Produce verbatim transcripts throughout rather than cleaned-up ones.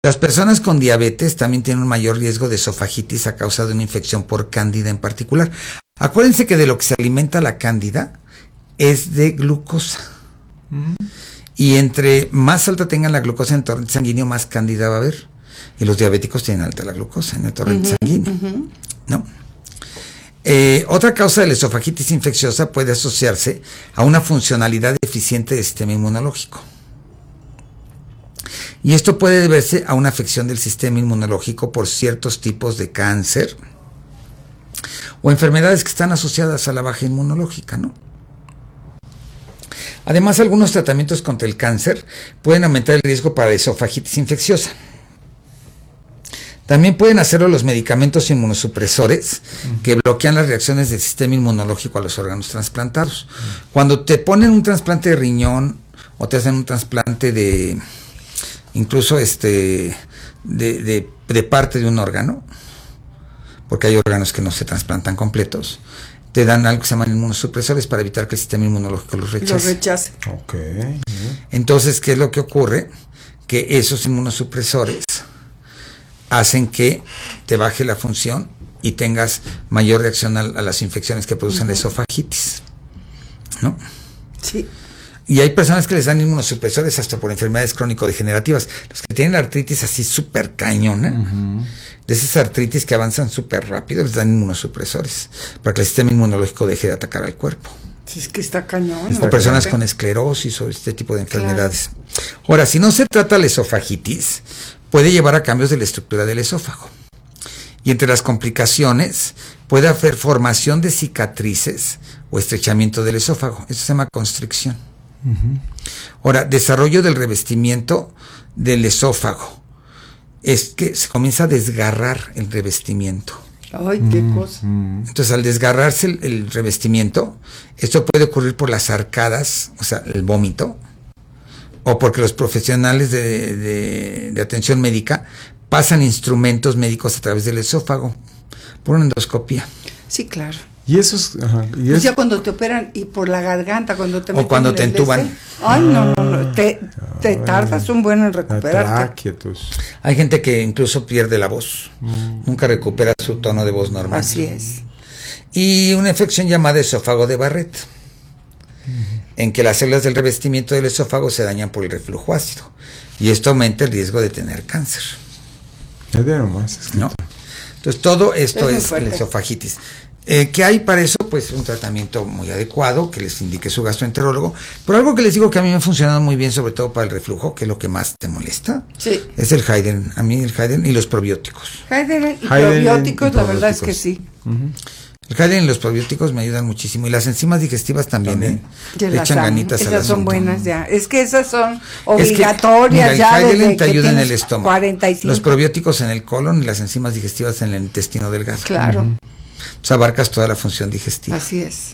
Las personas con diabetes también tienen un mayor riesgo de esofagitis a causa de una infección por cándida en particular. Acuérdense que de lo que se alimenta la cándida es de glucosa. Uh-huh. Y entre más alta tengan la glucosa en el torrente sanguíneo, más cándida va a haber. Y los diabéticos tienen alta la glucosa en el torrente uh-huh, sanguíneo. Uh-huh. ¿No? Eh, otra causa de la esofagitis infecciosa puede asociarse a una funcionalidad deficiente del sistema inmunológico. Y esto puede deberse a una afección del sistema inmunológico por ciertos tipos de cáncer o enfermedades que están asociadas a la baja inmunológica, ¿no? Además, algunos tratamientos contra el cáncer pueden aumentar el riesgo para la esofagitis infecciosa. También pueden hacerlo los medicamentos inmunosupresores que bloquean las reacciones del sistema inmunológico a los órganos trasplantados. Cuando te ponen un trasplante de riñón o te hacen un trasplante de, incluso este, de, de, de parte de un órgano, porque hay órganos que no se trasplantan completos, te dan algo que se llaman inmunosupresores para evitar que el sistema inmunológico los rechace. Los rechace. Okay. Entonces, ¿qué es lo que ocurre? Que esos inmunosupresores hacen que te baje la función y tengas mayor reacción a, a las infecciones que producen uh-huh. la esofagitis, ¿no? Sí. Y hay personas que les dan inmunosupresores hasta por enfermedades crónico-degenerativas. Los que tienen artritis así súper cañona, uh-huh. de esas artritis que avanzan súper rápido, les dan inmunosupresores para que el sistema inmunológico deje de atacar al cuerpo. Sí, es que está cañón. O personas con esclerosis o este tipo de enfermedades. Claro. Ahora, si no se trata la esofagitis, puede llevar a cambios de la estructura del esófago. Y entre las complicaciones puede haber formación de cicatrices o estrechamiento del esófago. Eso se llama constricción. Uh-huh. Ahora, desarrollo del revestimiento del esófago. Es que se comienza a desgarrar el revestimiento. Ay, qué uh-huh. cosa. Entonces, al desgarrarse el, el revestimiento, esto puede ocurrir por las arcadas, o sea, el vómito, o porque los profesionales de, de, de atención médica pasan instrumentos médicos a través del esófago por una endoscopía. Sí, claro. Y eso es... Ajá, y pues es... ya cuando te operan y por la garganta, cuando te o cuando te entuban. Este, ay, no, no, no, te, te tardas un buen en recuperarte. Hay gente que incluso pierde la voz, mm. nunca recupera su tono de voz normal. Así es. Y una infección llamada esófago de Barrett, uh-huh. en que las células del revestimiento del esófago se dañan por el reflujo ácido, y esto aumenta el riesgo de tener cáncer. Ya de nomás, ¿no? Entonces todo esto es, es la esofagitis. Eh, ¿Qué hay para eso? Pues un tratamiento muy adecuado que les indique su gastroenterólogo. Pero algo que les digo que a mí me ha funcionado muy bien, sobre todo para el reflujo, que es lo que más te molesta, sí. es el Haydn. A mí el Haydn y los probióticos. Haydn y Haydn probióticos, y la verdad es que sí. Uh-huh. El Haydn y los probióticos me ayudan muchísimo. Y las enzimas digestivas también, también. ¿eh? Le echan ganitas al asunto. Esas son buenas ya. Es que esas son obligatorias es que, mira, ya. El Haydn te ayuda en el estómago. cuarenta y cinco Los probióticos en el colon y las enzimas digestivas en el intestino delgado. Claro. Uh-huh. O sea, abarcas toda la función digestiva. Así es.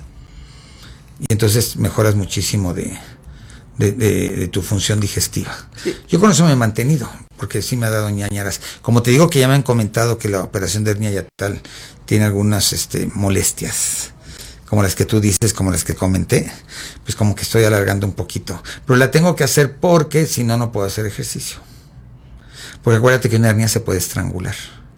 Y entonces mejoras muchísimo de, de, de, de tu función digestiva. Sí. Yo con eso me he mantenido, porque sí me ha dado ñañaras. Como te digo que ya me han comentado que la operación de hernia yatal tiene algunas este, molestias, como las que tú dices, como las que comenté, pues como que estoy alargando un poquito. Pero la tengo que hacer porque si no, no puedo hacer ejercicio. Porque acuérdate que una hernia se puede estrangular.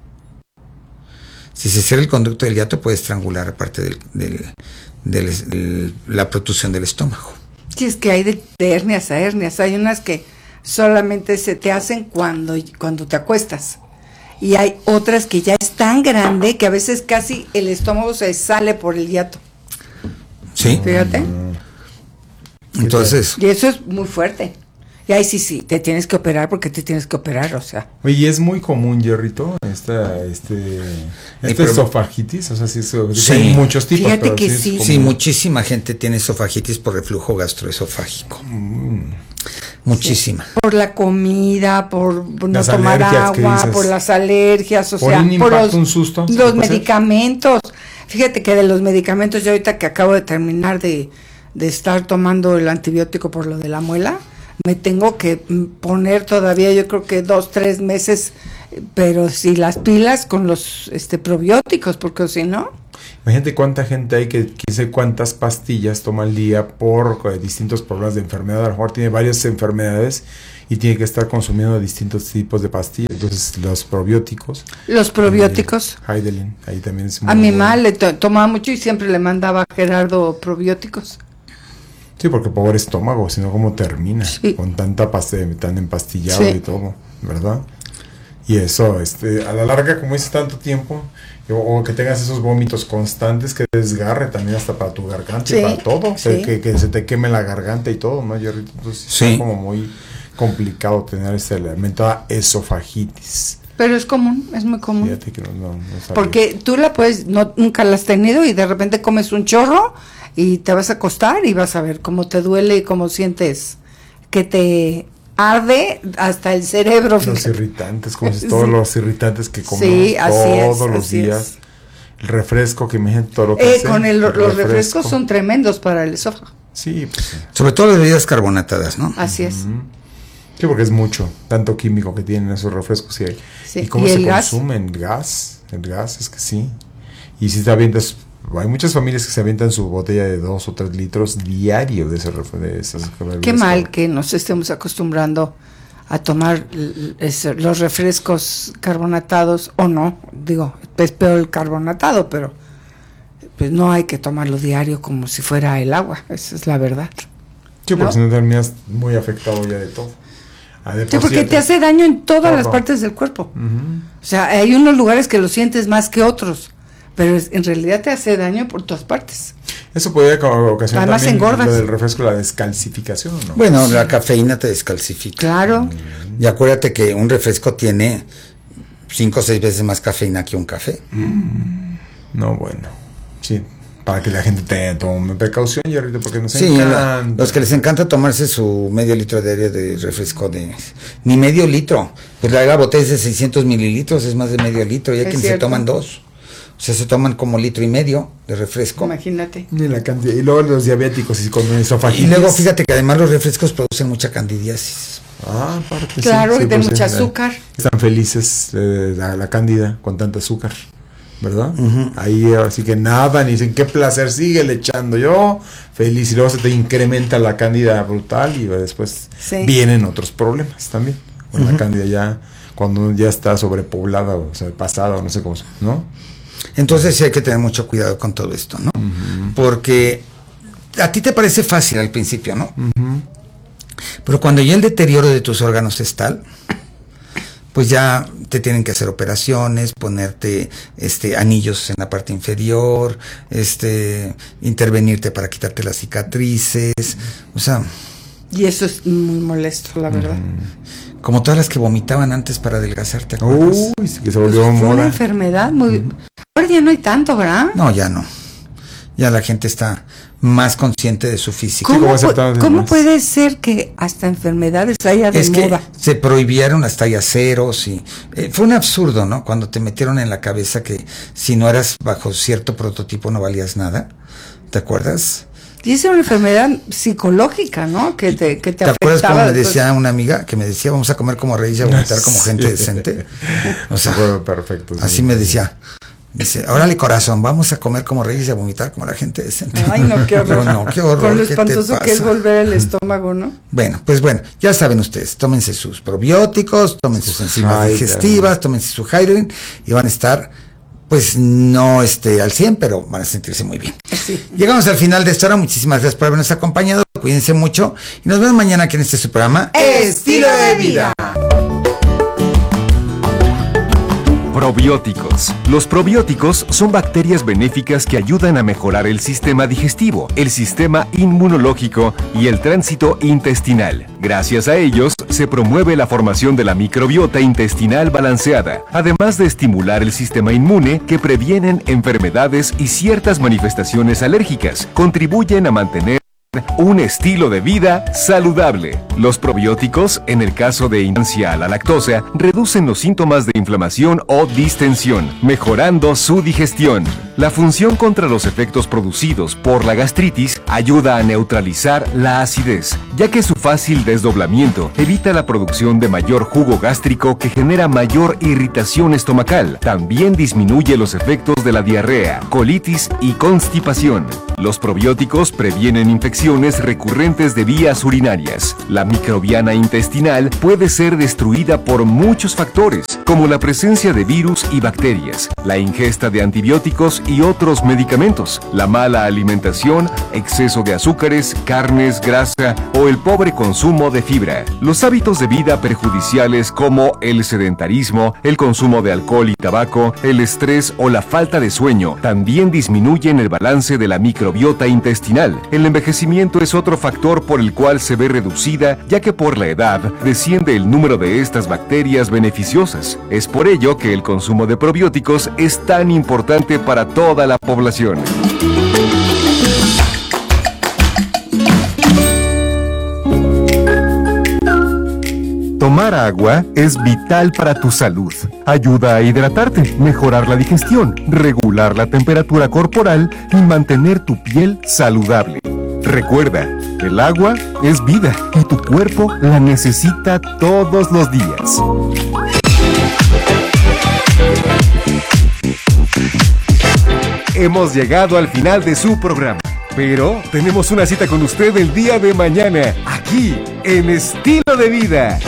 Si se cierra el conducto del hiato, puede estrangular aparte del, del, del, del, la protrusión del estómago. Sí, es que hay de, de hernias a hernias. Hay unas que solamente se te hacen cuando, cuando te acuestas. Y hay otras que ya es tan grande que a veces casi el estómago se sale por el hiato. Sí. Fíjate. Entonces. Y eso es muy fuerte. Y ahí sí, sí, te tienes que operar porque te tienes que operar, o sea. Oye, es muy común, Jerrito, esta, este, esta esofagitis, o sea, sí, eso, sí. hay muchos tipos. Fíjate pero que sí. sí. Es sí, muchísima gente tiene esofagitis por reflujo gastroesofágico. Mm. Muchísima. Sí. Por la comida, por no las tomar agua, por las alergias, o por sea, un impacto, por los, un susto, los medicamentos. Fíjate que de los medicamentos, yo ahorita que acabo de terminar de, de estar tomando el antibiótico por lo de la muela, me tengo que poner todavía, yo creo que dos, tres meses, pero si las pilas con los este probióticos, porque si no. Imagínate cuánta gente hay que quién sabe cuántas pastillas toma al día por eh, distintos problemas de enfermedad. A lo mejor tiene varias enfermedades y tiene que estar consumiendo distintos tipos de pastillas. Entonces, los probióticos. Los probióticos. Eh, Heidelin, ahí también es muy A mi bueno. mamá le to- tomaba mucho y siempre le mandaba a Gerardo probióticos. Sí, porque pobre estómago, sino cómo termina Sí. con tanta pasta, tan empastillado Sí. y todo, ¿verdad? Y eso, este, a la larga, como es tanto tiempo, o, o que tengas esos vómitos constantes que desgarre también hasta para tu garganta Sí, y para todo, sí. que, que, que se te queme la garganta y todo, ¿no, Jerrito? Entonces Sí. es como muy complicado tener ese elemento a esofagitis. Pero es común, es muy común. Fíjate que no, no, no sabía. Porque tú la puedes, no, nunca la has tenido y de repente comes un chorro y te vas a acostar y vas a ver cómo te duele y cómo sientes que te arde hasta el cerebro. Los fíjate. irritantes, como si Sí. todos los irritantes que comemos Sí, así es, todos los así días. es. El refresco que me todo lo que Eh, hace, con el, los refresco. refrescos son tremendos para el esófago. Sí, pues sí. Sobre todo las bebidas carbonatadas, ¿no? Así es. Ujú. Sí, porque es mucho, tanto químico que tienen esos refrescos. Y, Sí, ¿y cómo ¿y se el gas? consumen? ¿El gas? El gas, es que sí. Y si te avientas, hay muchas familias que se avientan su botella de dos o tres litros diario de ese refresco. De esas bebidas Qué mal car- que nos estemos acostumbrando a tomar l- ese- los refrescos carbonatados o no. Digo, es peor el carbonatado, pero pues no hay que tomarlo diario como si fuera el agua. Esa es la verdad. Sí, porque ¿no? si no terminas muy afectado ya de todo. Ah, de Sí, por porque cierto. te hace daño en todas las Todo. partes del cuerpo. Ujú. O sea, hay unos lugares que lo sientes más que otros, pero es- en realidad te hace daño por todas partes. Eso podría co- ocasionar Además, también engordas. lo del refresco, la descalcificación, ¿o no? Bueno, la cafeína te descalcifica. Claro. Y acuérdate que un refresco tiene cinco o seis veces más cafeína que un café. No, bueno. Sí, para que la gente te tome precaución, Jerrito, porque nos Sí, encanta. la- los que les encanta tomarse su medio litro diario de refresco de... Ni medio litro. Pues la, la botella es de seiscientos mililitros, es más de medio litro. Y hay Es quienes se cierto. toman dos. O sea, se toman como litro y medio de refresco. Imagínate. Ni la cantidad. Y luego los diabéticos y con esofagitis. Y luego fíjate que además los refrescos producen mucha candidiasis. Ah, aparte, sí, Claro, sí, y de pues, mucha sí, azúcar. Están felices eh, la, la cándida con tanta azúcar, ¿verdad? Ujú. Ahí así que nada, ni dicen qué placer, sigue le echando yo, feliz. Y luego se te incrementa la cándida brutal y después Sí. vienen otros problemas también. Con la cándida ya, cuando ya está sobrepoblada o sea, pasada o no sé cómo, ¿no? Entonces sí hay que tener mucho cuidado con todo esto, ¿no? Porque a ti te parece fácil al principio, ¿no? Ujú. Pero cuando ya el deterioro de tus órganos es tal, pues ya te tienen que hacer operaciones, ponerte este anillos en la parte inferior, este intervenirte para quitarte las cicatrices, o sea, Y eso es muy molesto, la verdad. como todas las que vomitaban antes para adelgazar, ¿te acuerdas? Uy, sí que se Pues volvió fue una moda. enfermedad muy... Ahora ya no hay tanto, ¿verdad? No, ya no. Ya la gente está más consciente de su físico. ¿Cómo, como pu- aceptadas cómo demás. puede ser que hasta enfermedades haya de Es que moda? se prohibieron las tallas ceros y eh, fue un absurdo, ¿no? Cuando te metieron en la cabeza que si no eras bajo cierto prototipo no valías nada. ¿Te acuerdas? Y es una enfermedad psicológica, ¿no? Que te, que te, ¿Te acuerdas afectaba como me después. decía una amiga que me decía vamos a comer como reyes y a vomitar como gente decente? O sea, Fue perfecto. sí. así me decía. Dice, órale corazón, vamos a comer como reyes y a vomitar como la gente decente. Ay, no, qué horror. No, no, qué horror. Con lo ¿qué te espantoso que es pasa? volver el estómago, ¿no? Bueno, pues bueno, ya saben ustedes, tómense sus probióticos, tómense sus enzimas Ay, digestivas, tómense su Heidelin y van a estar, pues no este, al cien, pero van a sentirse muy bien. Sí. Llegamos al final de esta hora, muchísimas gracias por habernos acompañado, cuídense mucho y nos vemos mañana aquí en este su programa Estilo de vida. Probióticos. Los probióticos son bacterias benéficas que ayudan a mejorar el sistema digestivo, el sistema inmunológico y el tránsito intestinal. Gracias a ellos, se promueve la formación de la microbiota intestinal balanceada, además de estimular el sistema inmune que previenen enfermedades y ciertas manifestaciones alérgicas. Contribuyen a mantener un estilo de vida saludable. Los probióticos, en el caso de intolerancia a la lactosa, reducen los síntomas de inflamación o distensión, mejorando su digestión. La función contra los efectos producidos por la gastritis ayuda a neutralizar la acidez, ya que su fácil desdoblamiento evita la producción de mayor jugo gástrico que genera mayor irritación estomacal. También disminuye los efectos de la diarrea, colitis y constipación. Los probióticos previenen infecciones recurrentes de vías urinarias. La microbiana intestinal puede ser destruida por muchos factores, como la presencia de virus y bacterias, la ingesta de antibióticos y otros medicamentos, la mala alimentación, exceso de azúcares, carnes, grasa o el pobre consumo de fibra. Los hábitos de vida perjudiciales como el sedentarismo, el consumo de alcohol y tabaco, el estrés o la falta de sueño también disminuyen el balance de la microbiota intestinal. El envejecimiento es otro factor por el cual se ve reducida, ya que por la edad desciende el número de estas bacterias beneficiosas. Es por ello que el consumo de probióticos es tan importante para toda la población. Tomar agua es vital para tu salud. Ayuda a hidratarte, mejorar la digestión, regular la temperatura corporal y mantener tu piel saludable. Recuerda, el agua es vida y tu cuerpo la necesita todos los días. Hemos llegado al final de su programa, pero tenemos una cita con usted el día de mañana, aquí en Estilo de Vida.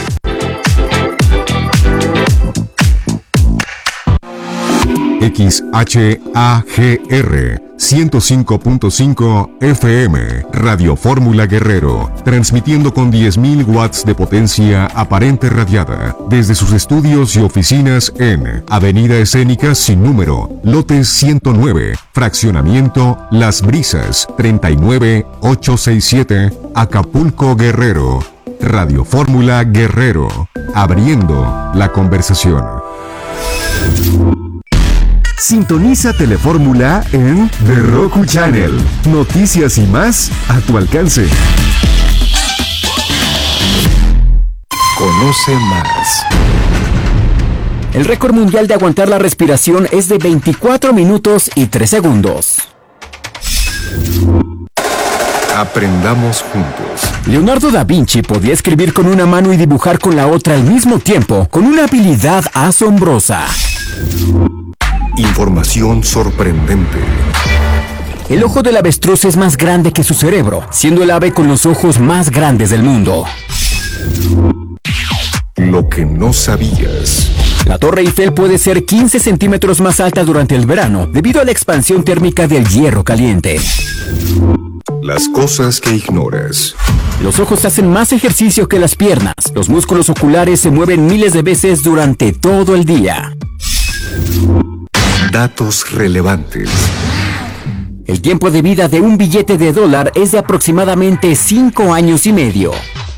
X H A G R ciento cinco punto cinco F M, Radio Fórmula Guerrero, transmitiendo con diez mil watts de potencia aparente radiada, desde sus estudios y oficinas en Avenida Escénica sin número, lote ciento nueve, fraccionamiento Las Brisas, treinta y nueve mil ochocientos sesenta y siete, Acapulco, Guerrero. Radio Fórmula Guerrero, abriendo la conversación. Sintoniza Telefórmula en The Roku Channel. Noticias y más a tu alcance. Conoce más. El récord mundial de aguantar la respiración es de veinticuatro minutos y tres segundos. Aprendamos juntos. Leonardo da Vinci podía escribir con una mano y dibujar con la otra al mismo tiempo, con una habilidad asombrosa. Información sorprendente. El ojo del avestruz es más grande que su cerebro, siendo el ave con los ojos más grandes del mundo. Lo que no sabías. La Torre Eiffel puede ser quince centímetros más alta durante el verano, debido a la expansión térmica del hierro caliente. Las cosas que ignoras. Los ojos hacen más ejercicio que las piernas. Los músculos oculares se mueven miles de veces durante todo el día. Datos relevantes. El tiempo de vida de un billete de dólar es de aproximadamente cinco años y medio.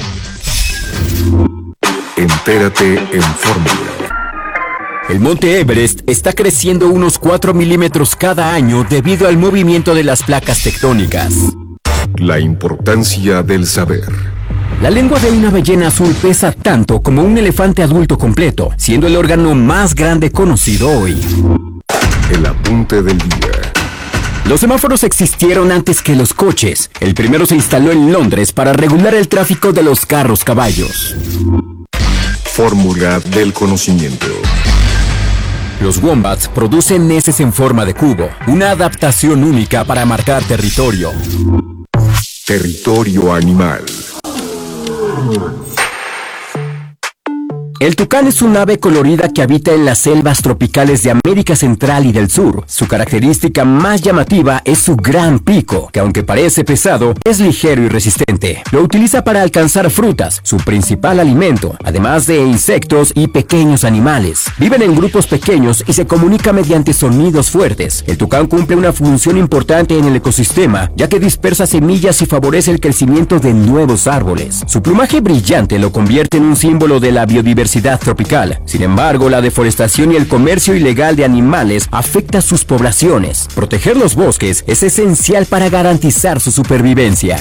Entérate en Fórmula. El monte Everest está creciendo unos cuatro milímetros cada año debido al movimiento de las placas tectónicas. La importancia del saber. La lengua de una ballena azul pesa tanto como un elefante adulto completo, siendo el órgano más grande conocido hoy. El apunte del día. Los semáforos existieron antes que los coches. El primero se instaló en Londres para regular el tráfico de los carros caballos. Fórmula del conocimiento. Los wombats producen heces en forma de cubo, una adaptación única para marcar territorio. Territorio animal. El tucán es un ave colorida que habita en las selvas tropicales de América Central y del Sur. Su característica más llamativa es su gran pico, que aunque parece pesado, es ligero y resistente. Lo utiliza para alcanzar frutas, su principal alimento, además de insectos y pequeños animales. Viven en grupos pequeños y se comunica mediante sonidos fuertes. El tucán cumple una función importante en el ecosistema, ya que dispersa semillas y favorece el crecimiento de nuevos árboles. Su plumaje brillante lo convierte en un símbolo de la biodiversidad tropical. Sin embargo, la deforestación y el comercio ilegal de animales afecta a sus poblaciones. Proteger los bosques es esencial para garantizar su supervivencia.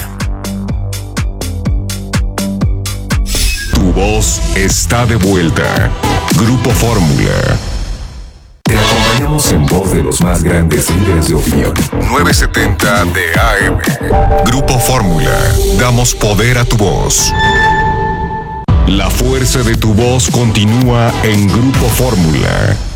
Tu voz está de vuelta. Grupo Fórmula. Te acompañamos Confiamos en voz de los más grandes líderes de opinión. novecientos setenta de A M. Grupo Fórmula. Damos poder a tu voz. La fuerza de tu voz continúa en Grupo Fórmula.